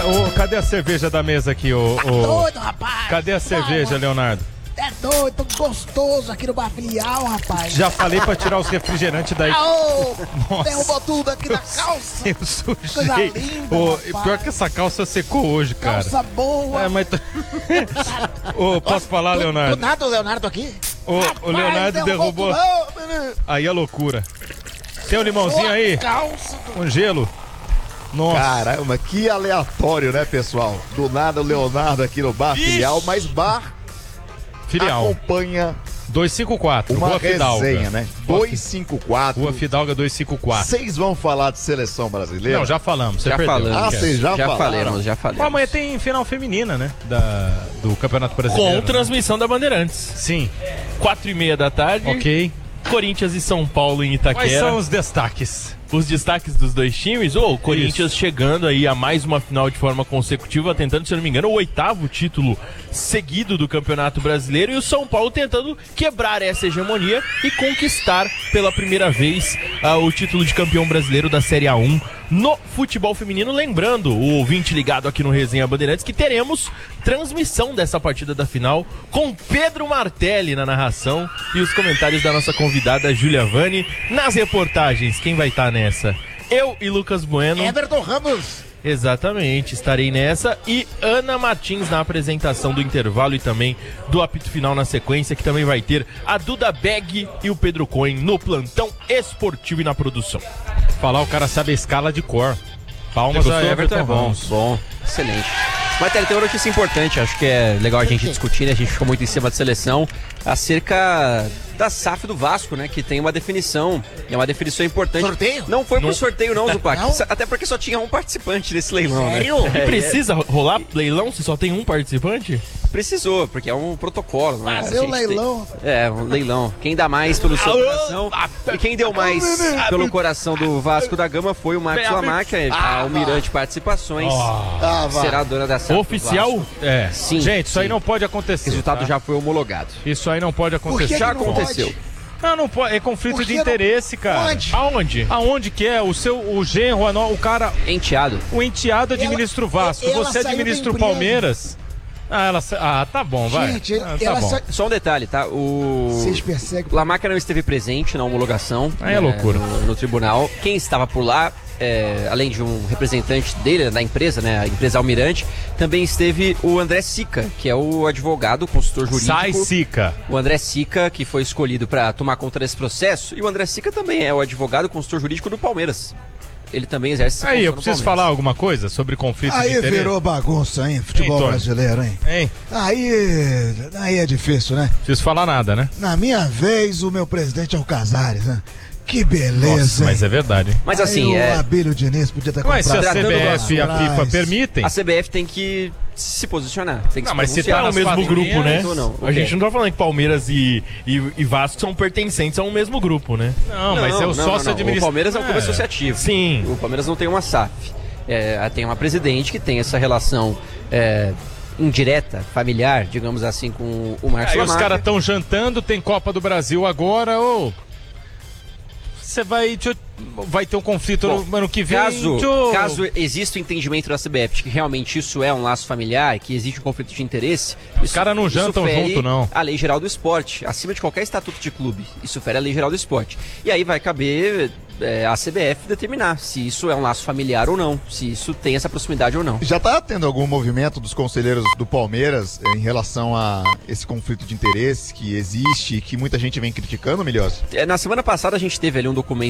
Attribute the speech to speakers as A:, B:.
A: Cadê a cerveja da mesa aqui,
B: Doido, rapaz.
A: Cadê a cerveja, Leonardo?
B: É doido, gostoso aqui no bar filial, rapaz.
A: Já falei pra tirar os refrigerantes daí.
B: Nossa. Derrubou tudo aqui na calça.
A: Eu sujei.
B: Coisa linda,
A: pior que essa calça secou hoje, cara.
B: Calça boa.
A: Mas... posso falar, Leonardo?
B: Do nada o Leonardo aqui.
A: O Leonardo derrubou. Aí é loucura. Tem um limãozinho aí?
B: Calça.
A: Um gelo? Nossa.
C: Caramba, que aleatório, né, pessoal? Do nada o Leonardo aqui no bar filial, mas bar
A: filial
C: acompanha
A: 254,
C: uma
A: Rua Fidalga,
C: resenha, né? 254.
A: Rua Fidalga 254.
C: Vocês vão falar de seleção brasileira?
A: Não, já falamos.
D: Já falamos.
C: Vocês já falaram?
D: Já falamos.
A: Amanhã tem final feminina, né? Do Campeonato Brasileiro.
E: Com transmissão da Bandeirantes.
A: Sim.
E: 4h30 da tarde.
A: Ok.
E: Corinthians e São Paulo em Itaquera.
A: Quais são os destaques?
E: Os destaques dos dois times, o Corinthians chegando aí a mais uma final de forma consecutiva, tentando, se eu não me engano, o 8º título seguido do Campeonato Brasileiro, e o São Paulo tentando quebrar essa hegemonia e conquistar pela primeira vez o título de campeão brasileiro da Série A1 no futebol feminino. Lembrando, o ouvinte ligado aqui no Resenha Bandeirantes, que teremos transmissão dessa partida da final com Pedro Martelli na narração e os comentários da nossa convidada Júlia Vani. Nas reportagens, quem vai estar nessa? Eu e Lucas Bueno.
B: Everton Ramos.
E: Exatamente, estarei nessa. E Ana Martins na apresentação do intervalo e também do apito final na sequência, que também vai ter a Duda Beg e o Pedro Cohen no plantão esportivo e na produção.
A: Falar, o cara sabe a escala de cor. Palmas a Everton Ramos.
D: Bom, excelente. Mas tem uma notícia importante, acho que é legal a gente discutir, né? A gente ficou muito em cima da seleção, acerca da SAF do Vasco, né? Que tem uma definição, é uma definição importante.
B: Sorteio?
D: Não foi pro sorteio não, Zupac.
B: Não?
D: Até porque só tinha um participante nesse leilão,
B: Sério?
D: né?
E: E precisa rolar leilão se só tem um participante?
D: Precisou, porque é um protocolo, né?
B: Fazer um leilão.
D: Um leilão. Quem dá mais pelo seu coração e quem deu mais pelo coração do Vasco da Gama foi o Marcos Lamarca, a Almirante Participações, será a dona da SAF.
E: Oficial?
A: É.
D: Sim.
A: Gente, isso aí
D: sim.
A: não pode
D: O
A: acontecer.
D: resultado
A: tá?
D: já foi homologado.
A: Isso aí não pode acontecer.
D: Já
B: não
D: aconteceu.
B: pode?
A: Não pode. É conflito
B: Por
A: de
B: que não?
A: interesse, cara.
B: Onde?
E: Aonde?
A: Aonde que é? O genro, o cara,
D: Enteado.
A: o enteado administra o Vasco.
B: ela
A: Você
B: saiu
A: administra
B: da
A: o
B: empresa.
A: Palmeiras. Tá bom, vai.
B: Gente,
A: Tá
B: ela
A: bom.
B: sa...
D: Só um detalhe, tá?
B: Vocês perseguem.
D: Lamarca não esteve presente na homologação.
A: Aí é loucura.
D: No tribunal. Quem estava por lá, além de um representante dele, da empresa, né? A empresa Almirante, também esteve o André Sica, que é o advogado, consultor jurídico.
A: Sai, Sica.
D: O André Sica, que foi escolhido para tomar conta desse processo. E o André Sica também é o advogado, consultor jurídico do Palmeiras. Ele também exerce essa
A: Aí,
D: função
A: eu
D: no
A: preciso
D: Palmeiras.
A: falar alguma coisa sobre conflito de
F: Aí
A: interesse?
F: virou bagunça, hein? Futebol
A: Então.
F: brasileiro, hein?
A: Hein?
F: Aí é difícil, né?
A: Preciso falar nada, né?
F: Na minha vez, o meu presidente é o Casares, né? Que beleza,
A: Nossa, mas
F: hein?
A: é verdade.
D: Mas assim,
F: Aí o Abílio Diniz podia ter
A: Mas se a
F: comprado
A: CBF e a
F: lá
A: FIFA
F: atrás.
A: permitem...
D: a CBF tem que se posicionar. Tem que
A: Não,
D: se
A: mas se
D: pronunciar.
A: tá
E: É o
A: nas
E: mesmo
A: quadrinhas,
E: grupo, né?
D: ou não?
E: A gente não tá falando que Palmeiras e Vasco são pertencentes a um mesmo grupo, né?
A: Não, mas é o sócio
D: O
A: administrador.
D: Palmeiras é um clube associativo.
E: Sim.
D: O Palmeiras não tem uma SAF. Tem uma presidente que tem essa relação indireta, familiar, digamos assim, com o Marcos
A: Aí os
D: Lamarca.
A: caras estão jantando, tem Copa do Brasil agora, você vai ter um conflito no ano que vem.
D: Caso exista o entendimento da CBF de que realmente isso é um laço familiar, que existe um conflito de interesse,
A: Os caras não jantam
D: fere
A: junto, não.
D: a Lei Geral do Esporte, acima de qualquer estatuto de clube. Isso fere a Lei Geral do Esporte. E aí vai caber a CBF determinar se isso é um laço familiar ou não, se isso tem essa proximidade ou não.
C: Já tá tendo algum movimento dos conselheiros do Palmeiras em relação a esse conflito de interesse que existe e que muita gente vem criticando, Milhões?
D: Na semana passada a gente teve ali um documento